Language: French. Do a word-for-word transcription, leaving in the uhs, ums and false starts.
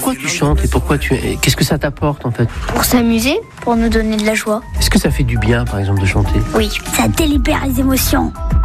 Pourquoi tu chantes et pourquoi tu qu'est-ce que ça t'apporte en fait? Pour s'amuser, pour nous donner de la joie. Est-ce que ça fait du bien par exemple de chanter? Oui, ça délibère les émotions.